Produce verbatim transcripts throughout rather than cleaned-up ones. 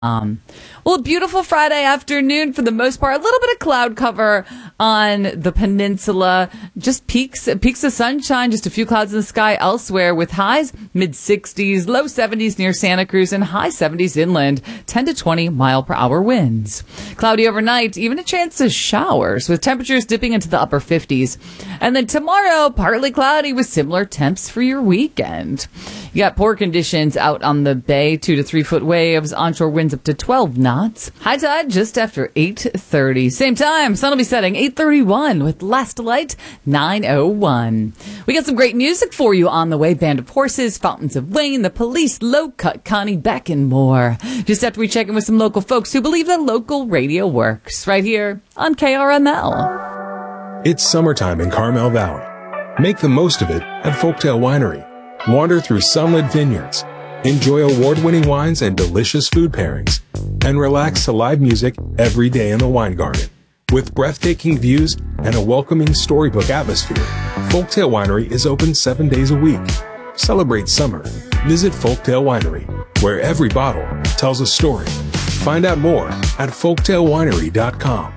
Um, well, a beautiful Friday afternoon for the most part. A little bit of cloud cover on the peninsula. Just peaks, peaks of sunshine, just a few clouds in the sky elsewhere with highs mid sixties, low seventies near Santa Cruz and high seventies inland, ten to twenty mile per hour winds. Cloudy overnight, even a chance of showers with temperatures dipping into the upper fifties. And then tomorrow, partly cloudy with similar temps for your weekend. You got poor conditions out on the bay, two to three foot waves, onshore winds up to twelve knots. High tide just after eight thirty. Same time, sun will be setting eight thirty-one with last light nine oh one. We got some great music for you on the way. Band of Horses, Fountains of Wayne, The Police, Low Cut, Connie Beck, and more. Just after we check in with some local folks who believe that local radio works right here on K R M L. It's summertime in Carmel Valley. Make the most of it at Folktale Winery. Wander through sunlit vineyards, enjoy award-winning wines and delicious food pairings, and relax to live music every day in the wine garden. With breathtaking views and a welcoming storybook atmosphere, Folktale Winery is open seven days a week. Celebrate summer. Visit Folktale Winery, where every bottle tells a story. Find out more at folktale winery dot com.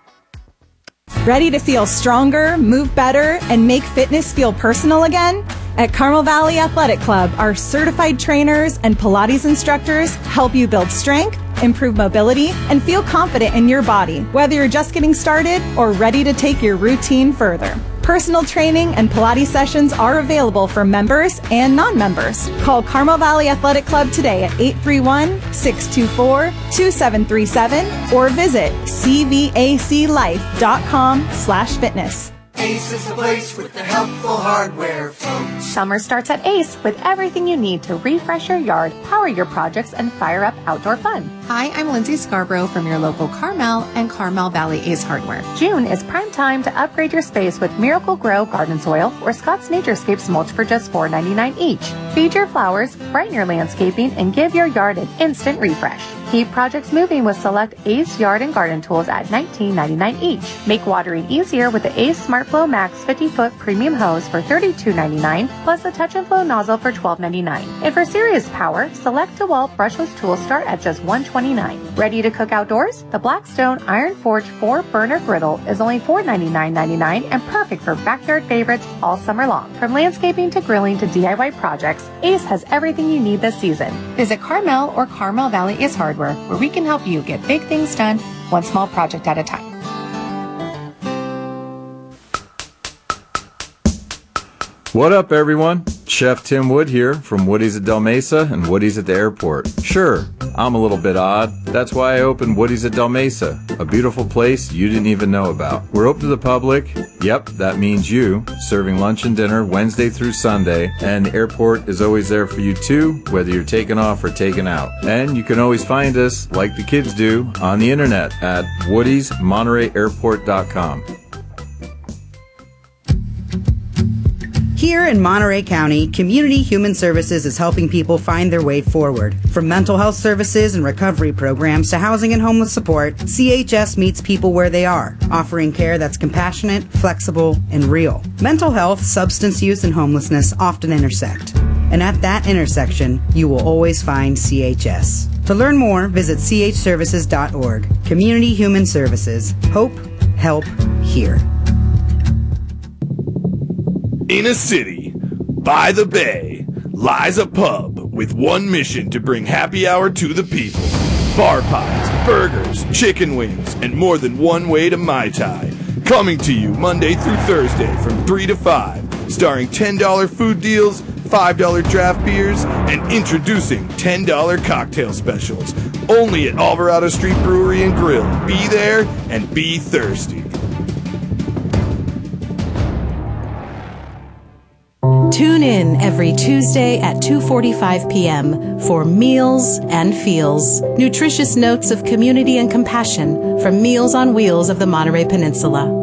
Ready to feel stronger, move better, and make fitness feel personal again? At Carmel Valley Athletic Club, our certified trainers and Pilates instructors help you build strength, improve mobility, and feel confident in your body, whether you're just getting started or ready to take your routine further. Personal training and Pilates sessions are available for members and non-members. Call Carmel Valley Athletic Club today at eight three one, six two four, two seven three seven or visit c v a c life dot com slash fitness. Ace is the place with the helpful hardware, folks. Summer starts at Ace with everything you need to refresh your yard, power your projects, and fire up outdoor fun. Hi, I'm Lindsay Scarborough from your local Carmel and Carmel Valley Ace Hardware. June is prime time to upgrade your space with Miracle Grow garden soil or Scott's Naturescapes mulch for just four ninety-nine each. Feed your flowers, brighten your landscaping, and give your yard an instant refresh. Keep projects moving with select Ace Yard and Garden Tools at nineteen ninety-nine each. Make watering easier with the Ace SmartFlow Max fifty foot premium hose for thirty-two ninety-nine plus the Touch and Flow nozzle for twelve ninety-nine. And for serious power, select DeWalt brushless tools start at just one twenty-nine. Ready to cook outdoors? The Blackstone Iron Forge four burner griddle is only four ninety-nine ninety-nine and perfect for backyard favorites all summer long. From landscaping to grilling to D I Y projects, Ace has everything you need this season. Visit Carmel or Carmel Valley Ace Hardware, where we can help you get big things done, one small project at a time. What up, everyone? Chef Tim Wood here from Woody's at Del Mesa and Woody's at the airport. Sure, I'm a little bit odd. That's why I opened Woody's at Del Mesa, a beautiful place you didn't even know about. We're open to the public. Yep, that means you, serving lunch and dinner Wednesday through Sunday, and the airport is always there for you too, whether you're taking off or taking out. And you can always find us, like the kids do, on the internet at woodys monterey airport dot com. Here in Monterey County, Community Human Services is helping people find their way forward. From mental health services and recovery programs to housing and homeless support, C H S meets people where they are, offering care that's compassionate, flexible, and real. Mental health, substance use, and homelessness often intersect. And at that intersection, you will always find C H S. To learn more, visit c h services dot org. Community Human Services. Hope, help, here. In a city, by the bay, lies a pub with one mission to bring happy hour to the people. Bar pies, burgers, chicken wings, and more than one way to Mai Tai. Coming to you Monday through Thursday from three to five, starring ten dollar food deals, five dollar draft beers, and introducing ten dollar cocktail specials. Only at Alvarado Street Brewery and Grill. Be there and be thirsty. Tune in every Tuesday at two forty-five p.m. for Meals and Feels, nutritious notes of community and compassion from Meals on Wheels of the Monterey Peninsula.